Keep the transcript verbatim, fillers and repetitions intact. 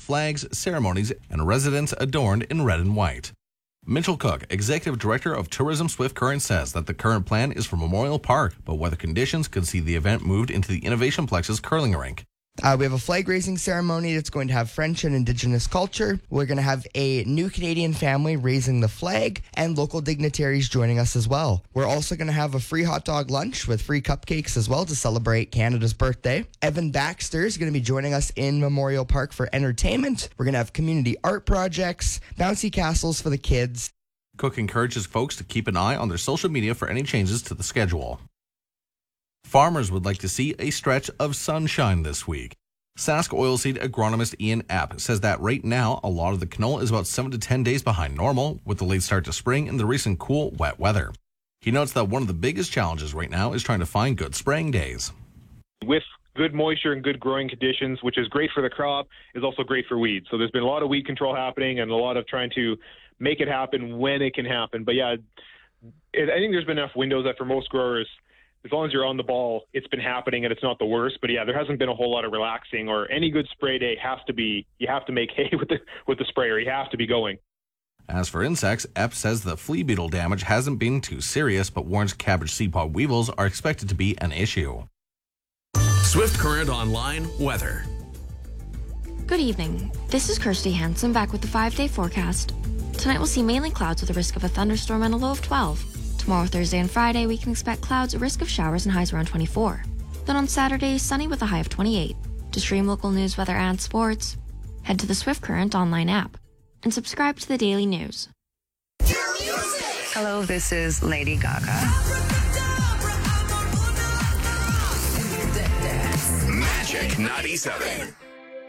flags, ceremonies, and residents adorned in red and white. Mitchell Cook, Executive Director of Tourism Swift Current, says that the current plan is for Memorial Park, but weather conditions could see the event moved into the Innovation Plexus curling rink. Uh, we have a flag raising ceremony that's going to have French and Indigenous culture. We're going to have a new Canadian family raising the flag and local dignitaries joining us as well. We're also going to have a free hot dog lunch with free cupcakes as well to celebrate Canada's birthday. Evan Baxter is going to be joining us in Memorial Park for entertainment. We're going to have community art projects, bouncy castles for the kids. Cook encourages folks to keep an eye on their social media for any changes to the schedule. Farmers would like to see a stretch of sunshine this week. Sask oilseed agronomist Ian Epp says that right now, a lot of the canola is about seven to ten days behind normal, with the late start to spring and the recent cool, wet weather. He notes that one of the biggest challenges right now is trying to find good spraying days. With good moisture and good growing conditions, which is great for the crop, is also great for weeds. So there's been a lot of weed control happening and a lot of trying to make it happen when it can happen. But yeah, I think there's been enough windows that for most growers, as long as you're on the ball, it's been happening and it's not the worst. But yeah, there hasn't been a whole lot of relaxing, or any good spray day has to be, you have to make hay with the with the sprayer. You have to be going. As for insects, Epp says the flea beetle damage hasn't been too serious, but warns cabbage seed pod weevils are expected to be an issue. Swift Current Online weather. Good evening. This is Kirsty Hansen back with the five-day forecast. Tonight we'll see mainly clouds with a risk of a thunderstorm and a low of twelve. Tomorrow, Thursday, and Friday, we can expect clouds, a risk of showers, and highs around twenty-four. Then on Saturday, sunny with a high of twenty-eight. To stream local news, weather, and sports, head to the Swift Current online app and subscribe to the daily news. Hello, this is Lady Gaga. Magic ninety-seven.